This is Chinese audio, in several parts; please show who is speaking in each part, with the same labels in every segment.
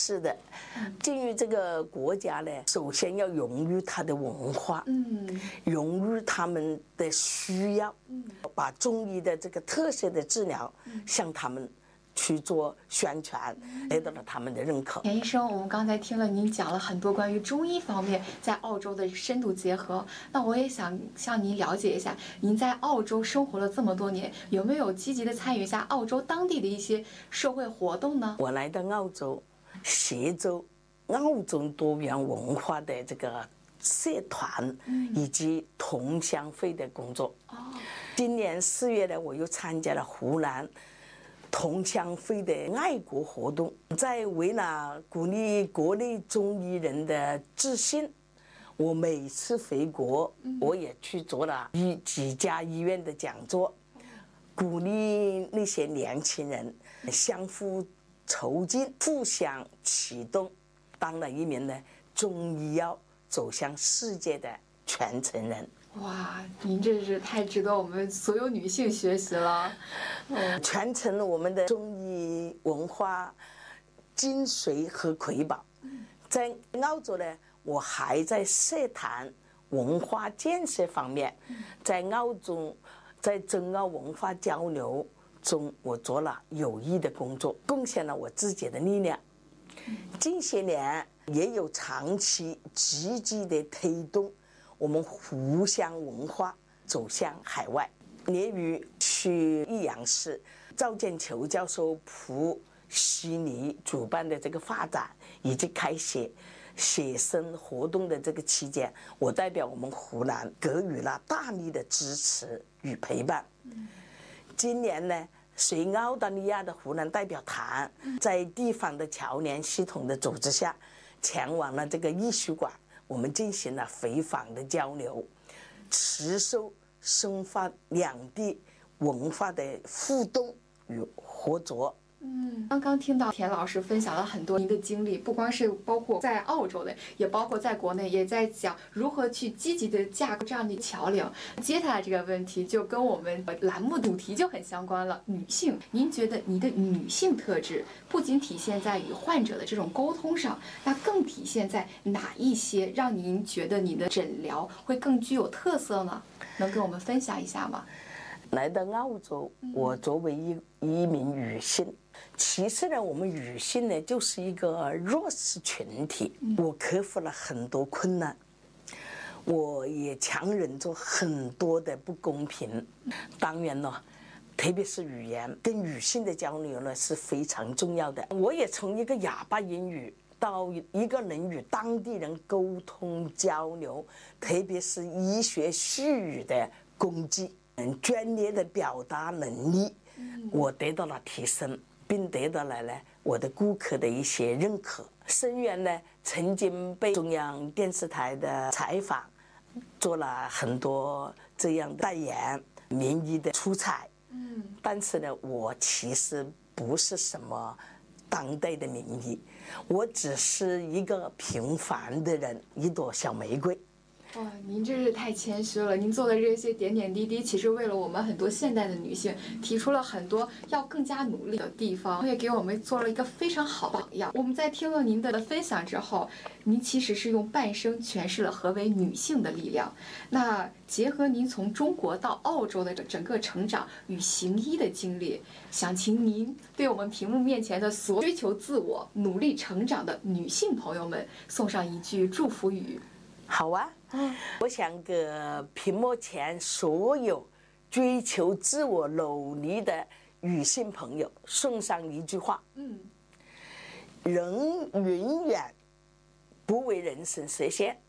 Speaker 1: 是的，进入这个国家呢，首先要融入它的文化，融入他们的需要，把中医的这个特色的治疗向他们去做宣传，得到了他们的认可。
Speaker 2: 田医生，我们刚才听了您讲了很多关于中医方面在澳洲的深度结合，那我也想向您了解一下，您在澳洲生活了这么多年，有没有积极的参与一下澳洲当地的一些社会活动呢？
Speaker 1: 我来到澳洲，协助澳洲多元文化的这个社团以及同乡会的工作。今年4月呢，我又参加了湖南同乡会的爱国活动，在为了鼓励国内中医人的自信，我每次回国，我也去做了几家医院的讲座，鼓励那些年轻人相互促进、互相启动，当了一名呢中医药走向世界的传承人。
Speaker 2: 哇，您这是太值得我们所有女性学习了。
Speaker 1: 传承了我们的中医文化精髓和瑰宝。在澳洲呢，我还在社团文化建设方面，在澳洲在中澳文化交流中，我做了有益的工作，贡献了我自己的力量。近些年也有长期积极的推动我们互相文化走向海外。例如去益阳市赵建球教授赴悉尼主办的这个发展以及开写写生活动的这个期间，我代表我们湖南给予了大力的支持与陪伴。今年呢，随澳大利亚的湖南代表团在地方的侨联系统的组织下，前往了这个艺术馆，我们进行了回访的交流，持续深化两地文化的互动与合作。
Speaker 2: 刚刚听到田老师分享了很多您的经历，不光是包括在澳洲的，也包括在国内，也在讲如何去积极的架构这样的桥梁。接下来这个问题就跟我们栏目主题就很相关了，女性。您觉得你的女性特质不仅体现在与患者的这种沟通上，那更体现在哪一些让您觉得你的诊疗会更具有特色呢？能跟我们分享一下吗？
Speaker 1: 来到澳洲，我作为一名女性，其实呢，我们女性呢就是一个弱势群体，我克服了很多困难，我也强忍着很多的不公平。当然了，特别是语言跟女性的交流呢是非常重要的。我也从一个哑巴英语到一个能与当地人沟通交流，特别是医学术语的攻击，专业的表达能力，我得到了提升，并得到了我的顾客的一些认可。生源呢，曾经被中央电视台的采访，做了很多这样代言、名医的出彩。但是呢，我其实不是什么当代的名医，我只是一个平凡的人，一朵小玫瑰。
Speaker 2: 哇，您真是太谦虚了！您做的这些点点滴滴，其实为了我们很多现代的女性提出了很多要更加努力的地方，也给我们做了一个非常好的榜样。我们在听了您的分享之后，您其实是用半生诠释了何为女性的力量。那结合您从中国到澳洲的整个成长与行医的经历，想请您对我们屏幕面前的所有追求自我、努力成长的女性朋友们送上一句祝福语。
Speaker 1: 好啊，我想给屏幕前所有追求自我努力的女性朋友送上一句话：人永远不为人生设限。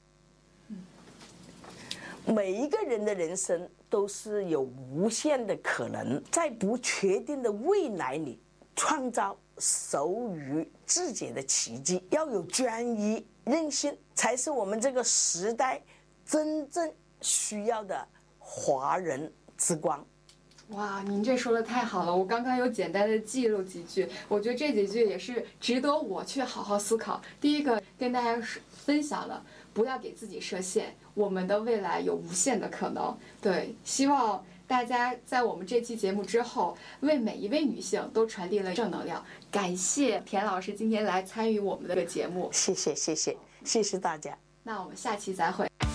Speaker 1: 每一个人的人生都是有无限的可能，在不确定的未来里创造属于自己的奇迹。要有专一、韧性，才是我们这个时代真正需要的华人之光。
Speaker 2: 哇，您这说的太好了！我刚刚有简单的记录几句，我觉得这几句也是值得我去好好思考。第一个跟大家分享了，不要给自己设限，我们的未来有无限的可能。对，希望大家在我们这期节目之后，为每一位女性都传递了正能量。感谢田老师今天来参与我们的节目，
Speaker 1: 谢谢大家。
Speaker 2: 那我们下期再会。